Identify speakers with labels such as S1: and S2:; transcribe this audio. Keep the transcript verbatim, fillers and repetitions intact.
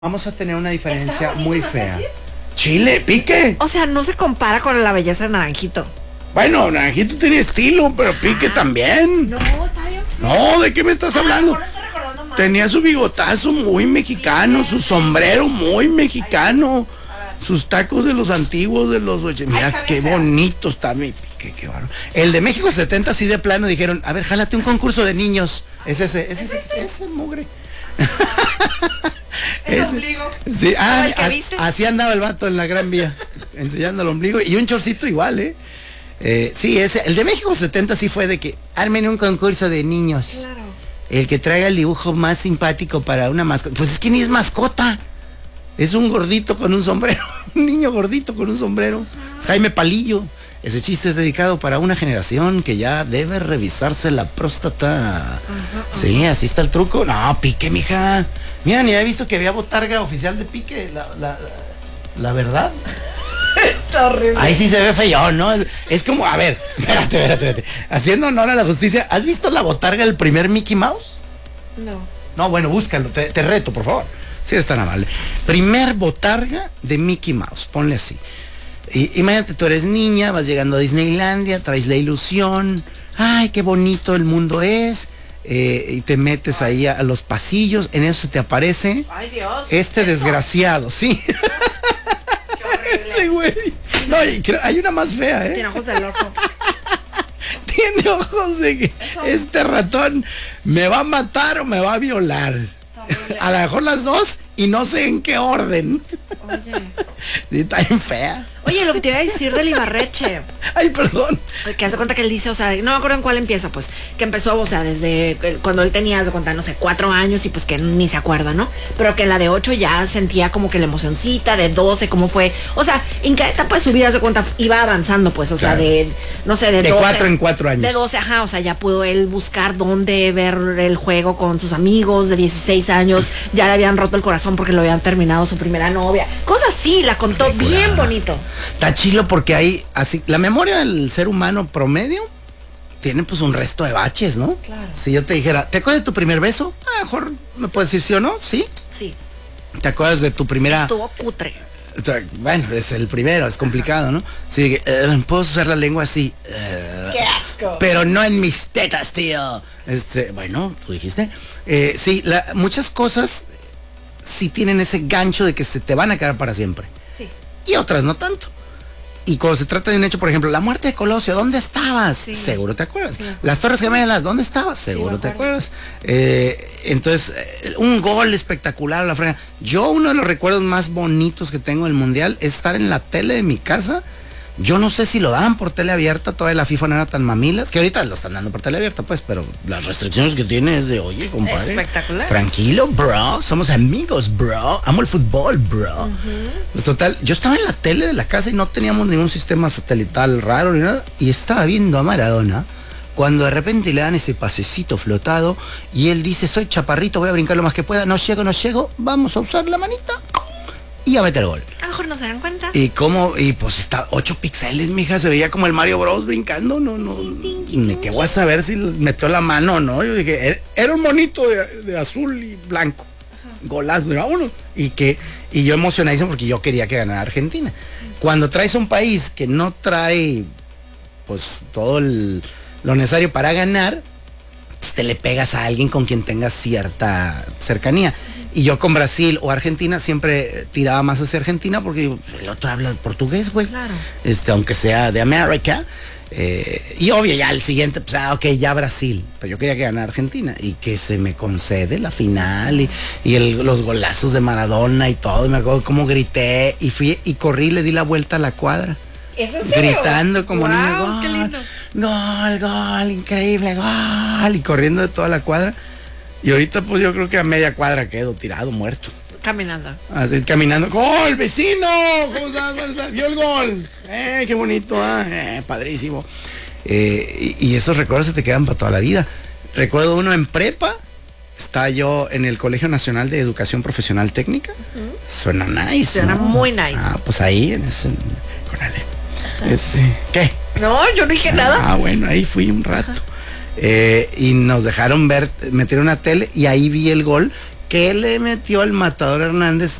S1: Vamos a tener una diferencia muy fea. Chile, pique.
S2: O sea, no se compara con la belleza de Naranjito.
S1: Bueno, Naranjito tiene estilo, pero Pique ah, también.
S2: No, está bien feo.
S1: No, ¿de qué me estás
S2: a
S1: hablando?
S2: No estoy recordando mal.
S1: Tenía su bigotazo muy mexicano, su sombrero muy mexicano, sus tacos de los antiguos de los ochenta. Mira Ay, qué fea. bonito está mi Pique, qué bárbaro. El de México setenta sí de plano dijeron, a ver, jálate un concurso de niños. Es ese, es ese, es ese, ese mugre.
S2: El ombligo.
S1: Sí, ah, a, así andaba el vato en la Gran Vía, enseñando el ombligo y un chorcito igual, ¿eh? eh sí, ese, el de México setenta sí fue de que armen un concurso de niños.
S2: Claro. El
S1: que traiga el dibujo más simpático para una mascota. Pues es que ni es mascota. Es un gordito con un sombrero. Un niño gordito con un sombrero. Uh-huh. Jaime Palillo. Ese chiste es dedicado para una generación que ya debe revisarse la próstata. Uh-huh, uh-huh. Sí, así está el truco. No, Pique, mija. Mira, ni había visto que había botarga oficial de Pique. La, la, la verdad.
S2: Está horrible.
S1: Ahí sí se ve feo, ¿no? Es, es como, a ver, espérate, espérate, espérate. Haciendo honor a la justicia, ¿has visto la botarga del primer Mickey Mouse?
S2: No.
S1: No, bueno, búscalo, te, te reto, por favor. Sí, es tan amable. Primer botarga de Mickey Mouse, ponle así. Y, imagínate, tú eres niña, vas llegando a Disneylandia, traes la ilusión. Ay, qué bonito el mundo es. Eh, y te metes ahí a, a los pasillos. En eso se te aparece.
S2: Ay, Dios.
S1: Este ¿eso? Desgraciado, sí.
S2: Qué horrible.
S1: Sí, güey. No, y creo, hay una más fea, ¿eh?
S2: Tiene ojos de loco.
S1: Tiene ojos de que eso. Este ratón me va a matar o me va a violar. A lo mejor las dos y no sé en qué orden.
S2: Oye.
S1: Sí, está bien fea.
S2: Oye, lo que te iba a decir del Ibarreche.
S1: Ay, perdón.
S2: Que hace cuenta que él dice, o sea, no me acuerdo en cuál empieza, pues, que empezó, o sea, desde cuando él tenía, hace cuenta, no sé, cuatro años y pues que ni se acuerda, ¿no? Pero que en la de ocho ya sentía como que la emocioncita, de doce, cómo fue. O sea, en cada etapa de su vida, hace cuenta, iba avanzando, pues, o sea, claro. de, no sé, de,
S1: de
S2: doce.
S1: De cuatro en cuatro años.
S2: De doce, ajá, o sea, ya pudo él buscar dónde ver el juego con sus amigos. De dieciséis años, ya le habían roto el corazón porque lo habían terminado su primera novia. Cosas así, la contó Recura. bien bonito.
S1: Está chilo porque hay así, la memoria del ser humano promedio tiene pues un resto de baches, ¿no?
S2: Claro.
S1: Si yo te dijera, ¿te acuerdas de tu primer beso? A lo mejor me puedes decir sí o no, ¿sí?
S2: Sí.
S1: ¿Te acuerdas de tu primera?
S2: Estuvo cutre.
S1: Bueno, es el primero, es complicado, Ajá. ¿no? Sí, uh, puedo usar la lengua así. Uh,
S2: ¡Qué asco!
S1: Pero no en mis tetas, tío. Este, bueno, tú dijiste. Eh, sí, la, muchas cosas sí tienen ese gancho de que se te van a quedar para siempre.
S2: Sí.
S1: Y otras no tanto. Y cuando se trata de un hecho, por ejemplo, la muerte de Colosio, ¿dónde estabas?
S2: Sí.
S1: Seguro te acuerdas.
S2: Sí.
S1: Las Torres Gemelas, ¿dónde estabas? Seguro sí, te acuerdas. Eh, entonces, eh, un gol espectacular a la frega. Yo, uno de los recuerdos más bonitos que tengo del Mundial es estar en la tele de mi casa. Yo no sé si lo daban por tele abierta, todavía la FIFA no era tan mamilas, que ahorita lo están dando por tele abierta, pues, pero las restricciones que tiene es de, oye, compadre.
S2: Espectacular.
S1: Tranquilo, bro, somos amigos, bro, amo el fútbol, bro. Uh-huh. Pues total, yo estaba en la tele de la casa y no teníamos ningún sistema satelital raro ni nada, y estaba viendo a Maradona, cuando de repente le dan ese pasecito flotado, y él dice, soy chaparrito, voy a brincar lo más que pueda, no llego, no llego, vamos a usar la manita, y a meter gol.
S2: A lo mejor no se dan cuenta.
S1: Y cómo, y pues está ocho píxeles, mija, se veía como el Mario Bros brincando, no, no, ni que voy a saber si metió la mano o no. Yo dije, era un monito de, de azul y blanco. Ajá. Golazo, mira uno. Y que, y yo emocionadísimo porque yo quería que ganara Argentina. Cuando traes un país que no trae pues todo el, lo necesario para ganar, pues te le pegas a alguien con quien tengas cierta cercanía. Y yo con Brasil o Argentina siempre tiraba más hacia Argentina porque el otro habla portugués, güey.
S2: Claro.
S1: Este, aunque sea de América. Eh, y obvio, ya el siguiente, pues, ah, ok, ya Brasil. Pero yo quería que ganara Argentina. Y que se me concede la final y, y el, los golazos de Maradona y todo. Y me acuerdo cómo grité y fui y corrí, le di la vuelta a la cuadra.
S2: ¿Eso es serio?
S1: Gritando como
S2: wow,
S1: niño. Gol,
S2: qué lindo.
S1: Gol, gol, increíble, gol. Y corriendo de toda la cuadra. Y ahorita pues yo creo que a media cuadra quedo tirado, muerto.
S2: Caminando.
S1: Así, caminando. ¡Gol, vecino! ¿Cómo está? ¿Cómo está? ¡Vio el gol! ¡Eh, qué bonito! Ah, eh, padrísimo. Eh, y, y esos recuerdos se te quedan para toda la vida. Recuerdo uno en prepa. Estaba yo en el Colegio Nacional de Educación Profesional Técnica. Uh-huh. Suena nice.
S2: Suena
S1: ¿no?
S2: muy nice.
S1: Ah, pues ahí en ese... Órale. Ese, ¿qué?
S2: No, yo no dije ah, nada.
S1: Ah, bueno, ahí fui un rato. Eh, y nos dejaron ver, metieron una tele y ahí vi el gol ¿qué le metió al Matador Hernández